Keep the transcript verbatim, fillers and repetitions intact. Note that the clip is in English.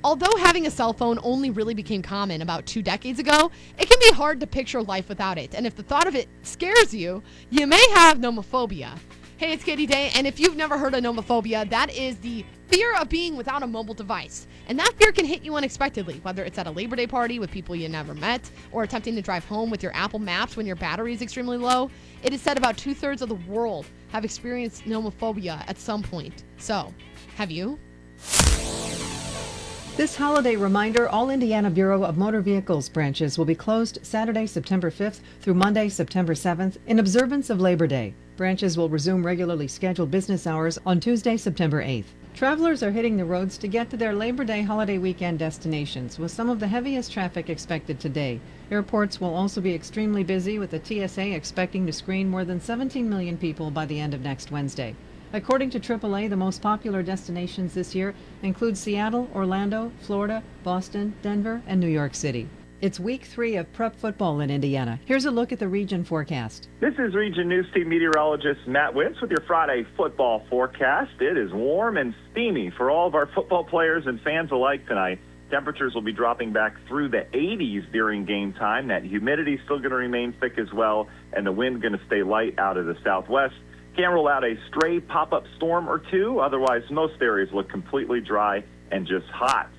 Although having a cell phone only really became common about two decades ago, it can be hard to picture life without it. And if the thought of it scares you, you may have nomophobia. Hey, it's Katie Day, and if you've never heard of nomophobia, that is the fear of being without a mobile device. And that fear can hit you unexpectedly, whether it's at a Labor Day party with people you never met, or attempting to drive home with your Apple Maps when your battery is extremely low. It is said about two-thirds of the world have experienced nomophobia at some point. So, have you? This holiday reminder, all Indiana Bureau of Motor Vehicles branches will be closed Saturday, September fifth through Monday, September seventh in observance of Labor Day. Branches will resume regularly scheduled business hours on Tuesday, September eighth. Travelers are hitting the roads to get to their Labor Day holiday weekend destinations, with some of the heaviest traffic expected today. Airports will also be extremely busy, with the T S A expecting to screen more than seventeen million people by the end of next Wednesday. According to triple A, the most popular destinations this year include Seattle, Orlando, Florida, Boston, Denver, and New York City. It's week three of prep football in Indiana. Here's a look at the region forecast. This is Region News Team meteorologist Matt Witz with your Friday football forecast. It is warm and steamy for all of our football players and fans alike tonight. Temperatures will be dropping back through the eighties during game time. That humidity is still going to remain thick as well, and the wind going to stay light out of the southwest. Can't rule out a stray pop-up storm or two. Otherwise, most areas look completely dry and just hot.